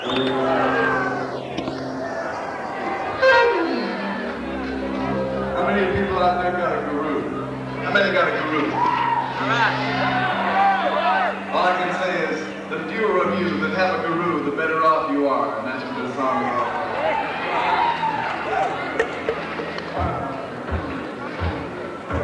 How many people out there got a guru? How many got a guru? All I can say is, the fewer of you that have a guru, the better off you are, and that's what this song is